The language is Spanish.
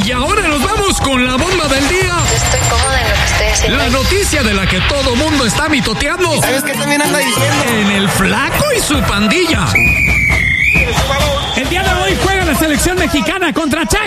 Y ahora nos vamos con la bomba del día. Estoy cómoda en lo que estoy haciendo. La noticia de la que todo mundo está mitoteando. ¿Sabes qué también anda diciendo? En el Flaco y su pandilla. El día de hoy juega la selección mexicana contra Chaco.